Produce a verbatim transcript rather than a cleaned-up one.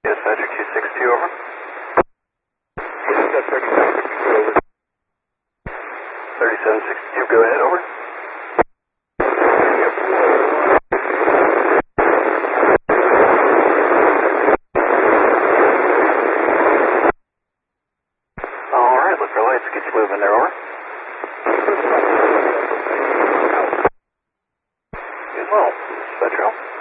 Dispatcher two six two, over. Yes, got thirty-seven sixty-two, over. thirty-seven sixty-two, go ahead, over. Alright, look for lights, get you moving there, over. As well, Dispatcher.